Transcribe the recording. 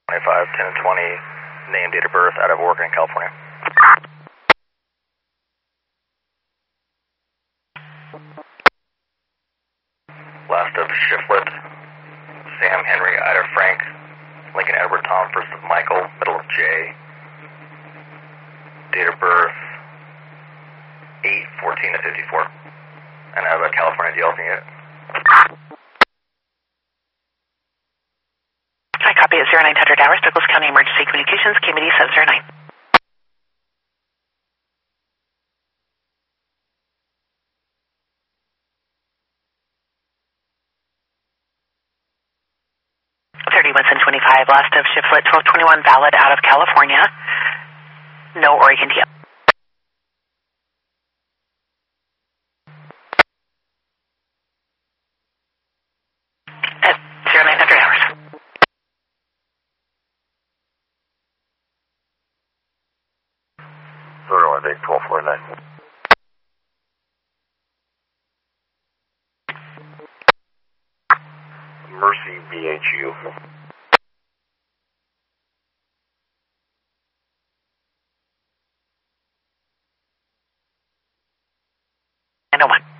25, 10 and 20, name, date of birth, out of Oregon, California. Last of Shiflet, Sam Henry, Ida Frank, Lincoln Edward Tom, first of Michael, middle of J. Date of birth, 8/14 of 54. And I have a California DLT unit. I copy at 0900 hours, Douglas County Emergency Communications, KMD 709. Western 25, last of Shiflet 1221, valid out of California. No Oregon DL. At 0900 hours. Zero, I think 1249. Mercy BHU. I know one.